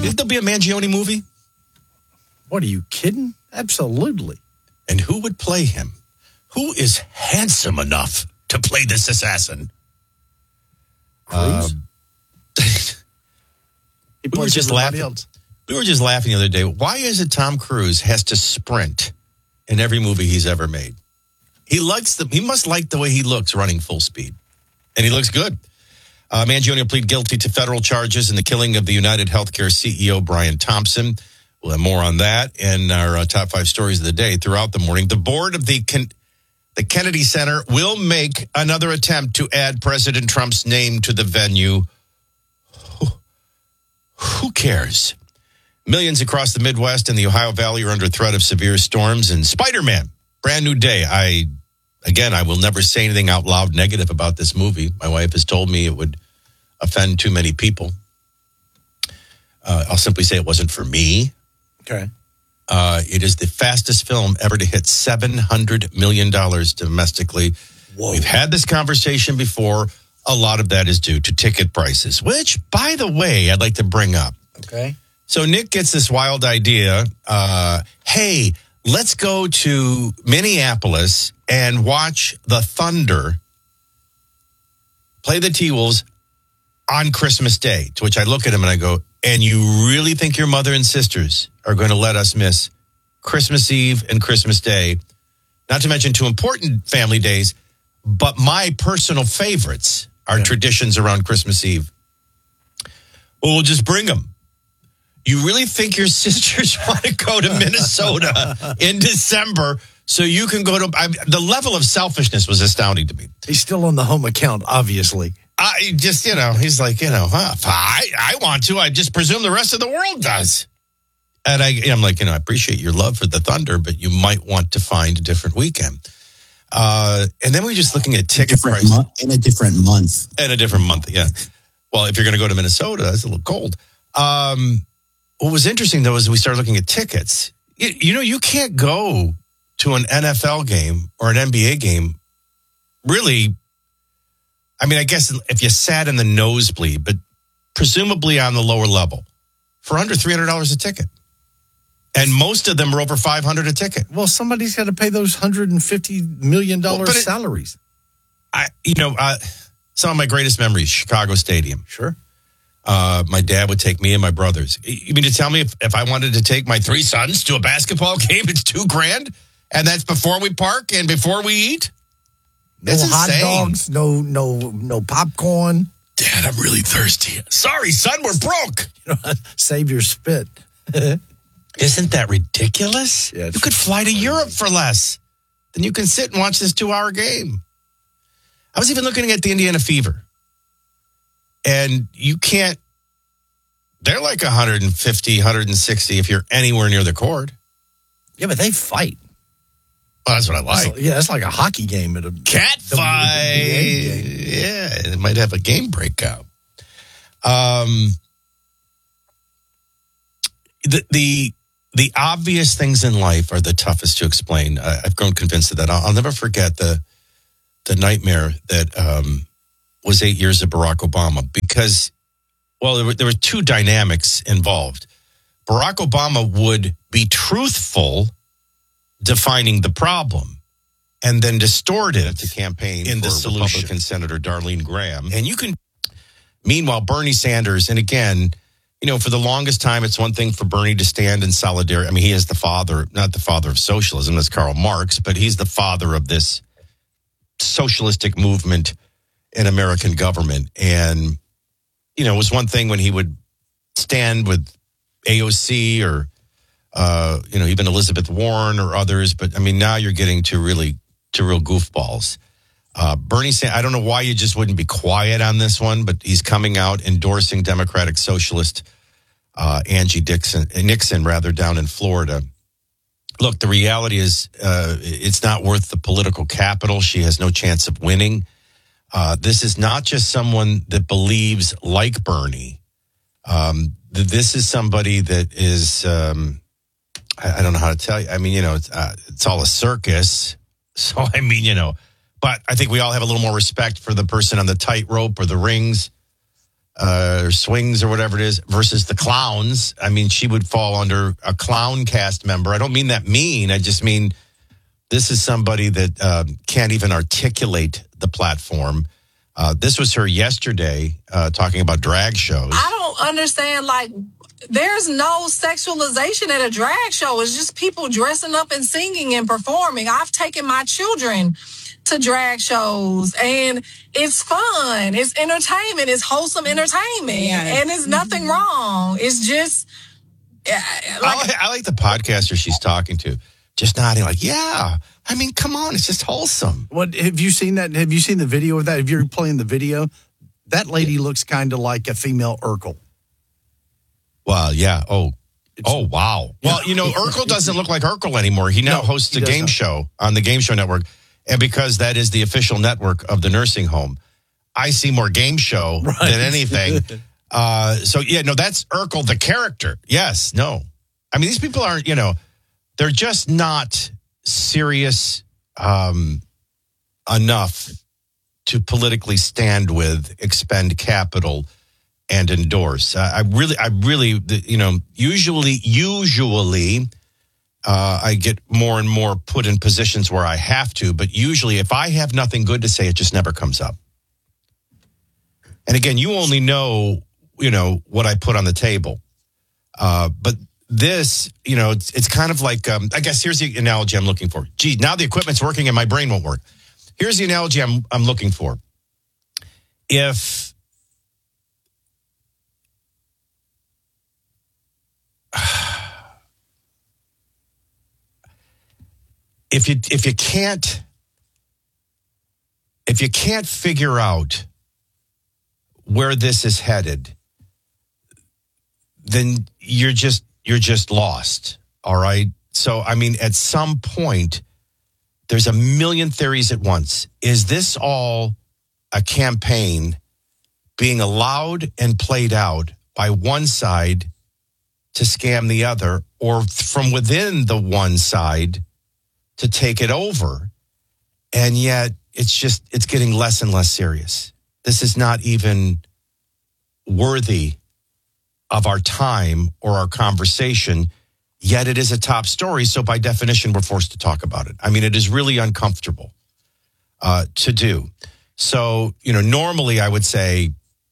Think there'll be a Mangione movie? What, are you kidding? Absolutely. And who would play him? Who is handsome enough to play this assassin? Cruise? We were just laughing. We were just laughing the other day. Why is it Tom Cruise has to sprint in every movie he's ever made? He must like the way he looks running full speed. And he looks good. Mangione will plead guilty to federal charges in the killing of the United Healthcare CEO, Brian Thompson. We'll have more on that in our top 5 stories of the day throughout the morning. The board of the Kennedy Center will make another attempt to add President Trump's name to the venue. Who cares? Millions across the Midwest and the Ohio Valley are under threat of severe storms. And Spider-Man, brand new day. I will never say anything out loud negative about this movie. My wife has told me it would offend too many people. I'll simply say it wasn't for me. Okay. It is the fastest film ever to hit $700 million domestically. Whoa. We've had this conversation before. A lot of that is due to ticket prices, which, by the way, I'd like to bring up. Okay. So Nick gets this wild idea. Hey, let's go to Minneapolis and watch the Thunder play the T-Wolves on Christmas Day. To which I look at him and I go, and you really think your mother and sisters are going to let us miss Christmas Eve and Christmas Day? Not to mention 2 important family days, but my personal favorites are traditions around Christmas Eve. Well, we'll just bring them. You really think your sisters want to go to Minnesota in December so you can go to... the level of selfishness was astounding to me. He's still on the home account, obviously. I just, he's like, if I want to, I just presume the rest of the world does. And I'm like, I appreciate your love for the Thunder, but you might want to find a different weekend. And then we're just looking at ticket prices. In a different month. In a different month, yeah. Well, if you're going to go to Minnesota, that's a little cold. What was interesting, though, is we started looking at tickets. You can't go to an NFL game or an NBA game, really. I mean, I guess if you sat in the nosebleed, but presumably on the lower level, for under $300 a ticket. And most of them are over $500 a ticket. Well, somebody's got to pay those $150 million salaries. Some of my greatest memories, Chicago Stadium. Sure. My dad would take me and my brothers. You mean to tell me if I wanted to take my 3 sons to a basketball game, it's $2,000? And that's before we park and before we eat? That's insane. Hot dogs, no popcorn. Dad, I'm really thirsty. Sorry, son, we're broke. Save your spit. Isn't that ridiculous? Yeah, you could fly to Europe for less. Then you can sit and watch this 2-hour game. I was even looking at the Indiana Fever. And you can't, they're like 150, 160 if you're anywhere near the court. Yeah, but they fight. Well, that's what I like. It's like a hockey game at a cat fight. Game. Yeah, it might have a game breakout. The obvious things in life are the toughest to explain. I've grown convinced of that. I'll never forget the nightmare that was 8 years of Barack Obama because, well, there were 2 dynamics involved. Barack Obama would be truthful, defining the problem, and then distort it to campaign in the solution. Republican Senator Darlene Graham. And you can, meanwhile, Bernie Sanders, and again, for the longest time, it's one thing for Bernie to stand in solidarity. I mean, he is the father, not the father of socialism, that's Karl Marx, but he's the father of this socialistic movement in American government. And, it was one thing when he would stand with AOC or, even Elizabeth Warren or others. But, I mean, now you're getting to real goofballs. Bernie Sanders, I don't know why you just wouldn't be quiet on this one, but he's coming out endorsing Democratic Socialist Angie Nixon, down in Florida. Look, the reality is it's not worth the political capital. She has no chance of winning. This is not just someone that believes like Bernie. This is somebody that is, I don't know how to tell you. I mean, it's all a circus. So, I mean, but I think we all have a little more respect for the person on the tightrope or the rings. swings or whatever it is, versus the clowns. I mean, she would fall under a clown cast member. I don't mean that mean. I just mean this is somebody that can't even articulate the platform. This was her yesterday talking about drag shows. I don't understand, like, there's no sexualization at a drag show. It's just people dressing up and singing and performing. I've taken my children to drag shows, and it's fun. It's entertainment. It's wholesome entertainment. Yes. And it's nothing wrong. It's just... I like the podcaster she's talking to. Just nodding like, yeah. I mean, come on. It's just wholesome. What, have you seen that? Have you seen the video of that? If you're playing the video, that lady looks kind of like a female Urkel. Well, yeah. Oh, wow. Well, Urkel doesn't look like Urkel anymore. He now hosts a game show on the Game Show Network. And because that is the official network of the nursing home, I see more game show than anything. That's Urkel, the character. Yes, no. I mean, these people aren't, they're just not serious enough to politically stand with, expend capital, and endorse. Usually, I get more and more put in positions where I have to, but usually if I have nothing good to say, it just never comes up. And again, you only know, what I put on the table. But this, it's kind of like, I guess here's the analogy I'm looking for. Gee, now the equipment's working and my brain won't work. Here's the analogy I'm looking for. If you can't figure out where this is headed, then you're just lost. All right. So, I mean, at some point, there's a million theories at once. Is this all a campaign being allowed and played out by one side to scam the other, or from within the one side to take it over? And yet it's getting less and less serious. This is not even worthy of our time or our conversation, yet it is a top story. So by definition, we're forced to talk about it. I mean, it is really uncomfortable to do. So, normally I would say,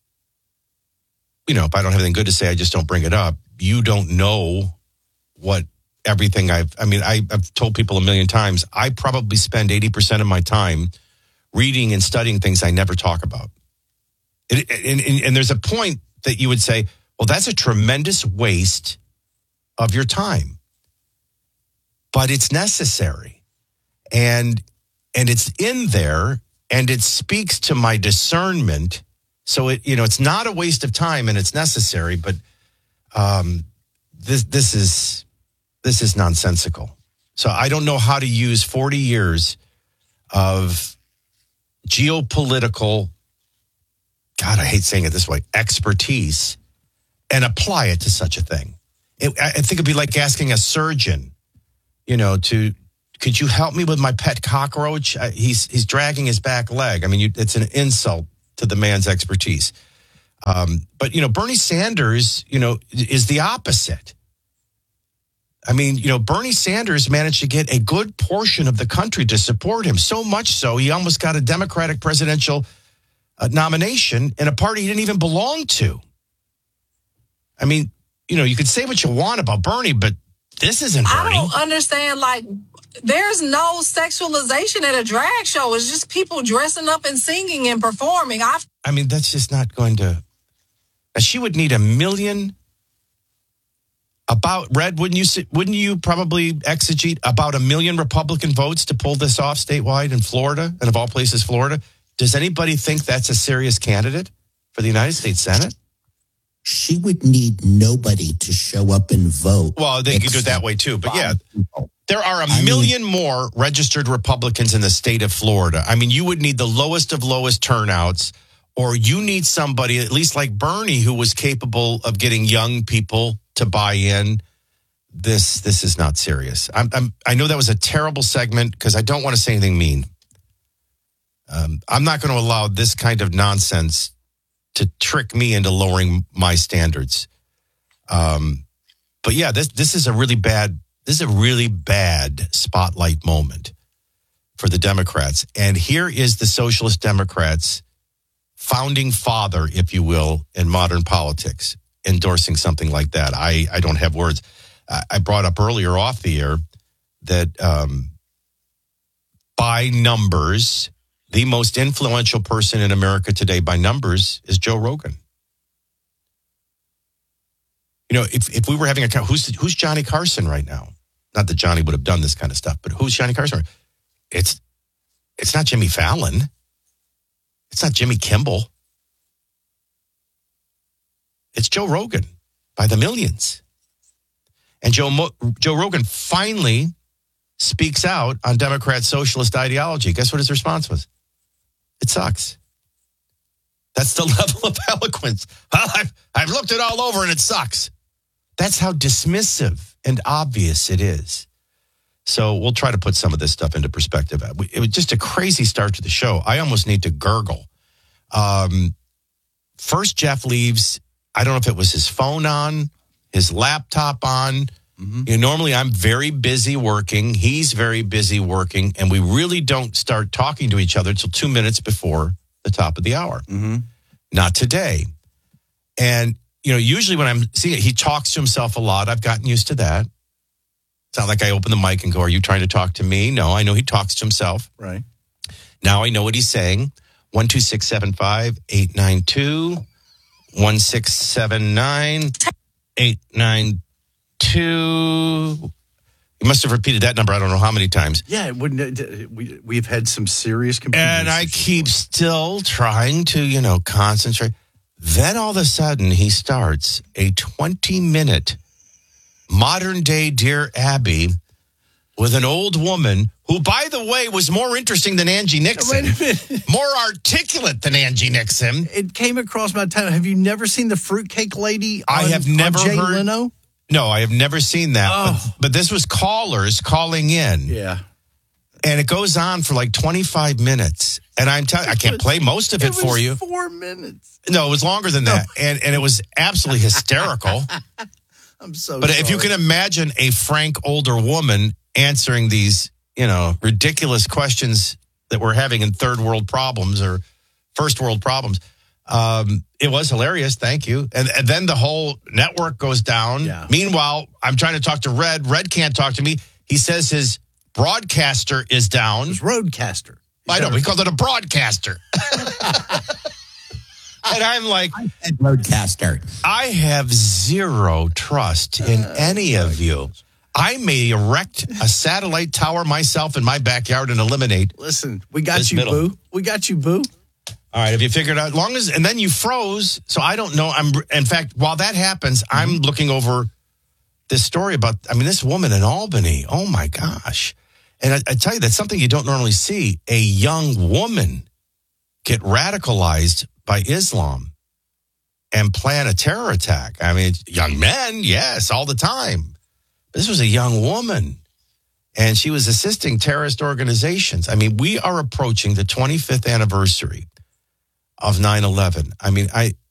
if I don't have anything good to say, I just don't bring it up. You don't know what everything I've told people a million times. I probably spend 80% of my time reading and studying things I never talk about. And there's a point that you would say, well, that's a tremendous waste of your time. But it's necessary. And it's in there, and it speaks to my discernment. So it's not a waste of time, and it's necessary, but this is nonsensical. So I don't know how to use 40 years of geopolitical, God, I hate saying it this way, expertise, and apply it to such a thing. I think it'd be like asking a surgeon, could you help me with my pet cockroach? He's dragging his back leg. I mean, it's an insult to the man's expertise. But Bernie Sanders, is the opposite. I mean, Bernie Sanders managed to get a good portion of the country to support him, so much so he almost got a Democratic presidential nomination in a party he didn't even belong to. I mean, you could say what you want about Bernie, but this isn't Bernie. I don't understand, like, there's no sexualization at a drag show. It's just people dressing up and singing and performing. I mean, that's just not going to... She would need 1 million... Red, wouldn't you probably exegete about 1 million Republican votes to pull this off statewide in Florida, and of all places, Florida? Does anybody think that's a serious candidate for the United States Senate? She would need nobody to show up and vote. Well, they could do it that way too. But yeah, there are 1 million more registered Republicans in the state of Florida. I mean, you would need the lowest of lowest turnouts, or you need somebody, at least like Bernie, who was capable of getting young people to buy in. This is not serious. I know that was a terrible segment because I don't want to say anything mean. I'm not going to allow this kind of nonsense to trick me into lowering my standards. But yeah, this is a really bad spotlight moment for the Democrats. And here is the Socialist Democrats' founding father, if you will, in modern politics, endorsing something like that. I don't have words. I brought up earlier off the air that by numbers, the most influential person in America today by numbers is Joe Rogan. You know, if we were having who's Johnny Carson right now? Not that Johnny would have done this kind of stuff, but who's Johnny Carson? It's not Jimmy Fallon. It's not Jimmy Kimmel. It's Joe Rogan by the millions. And Joe Rogan finally speaks out on Democrat socialist ideology. Guess what his response was? It sucks. That's the level of eloquence. Well, I've looked it all over and it sucks. That's how dismissive and obvious it is. So we'll try to put some of this stuff into perspective. It was just a crazy start to the show. I almost need to gurgle. First, Jeff leaves. I don't know if it was his phone on, his laptop on. Mm-hmm. You know, normally I'm very busy working. He's very busy working. And we really don't start talking to each other until 2 minutes before the top of the hour. Mm-hmm. Not today. And, you know, usually when I'm seeing it, he talks to himself a lot. I've gotten used to that. It's not like I open the mic and go, are you trying to talk to me? No, I know he talks to himself. Right. Now I know what he's saying. 12675-892. 1679-892. You must have repeated that number. I don't know how many times. Yeah, it wouldn't. We've had some serious computer. And I keep still trying to, concentrate. Then all of a sudden he starts a 20-minute modern day Dear Abby with an old woman who, by the way, was more interesting than Angie Nixon. Wait a minute. More articulate than Angie Nixon. It came across my time. Have you never seen the fruitcake lady I have never Jay heard. Leno? No, I have never seen that. Oh. But this was callers calling in. Yeah. And it goes on for like 25 minutes. And I can't play most of it for you. 4 minutes. No, it was longer than that. And it was absolutely hysterical. I'm so But sorry. if you can imagine a frank older woman answering these, ridiculous questions that we're having in third world problems or first world problems, it was hilarious. Thank you. And then the whole network goes down. Yeah. Meanwhile, I'm trying to talk to Red. Red can't talk to me. He says his broadcaster is down. It's Roadcaster. I know. We called it a broadcaster. And I'm like, Roadcaster. I have zero trust in any of you. I may erect a satellite tower myself in my backyard and eliminate. Listen, we got this you, middle. boo. We got you, boo. All right, have you figured out? And then you froze, so I don't know. In fact, while that happens, I'm looking over this story about, this woman in Albany. Oh my gosh. And I tell you, that's something you don't normally see. A young woman get radicalized by Islam and plan a terror attack. Young men, yes, all the time. This was a young woman, and she was assisting terrorist organizations. We are approaching the 25th anniversary of 9/11.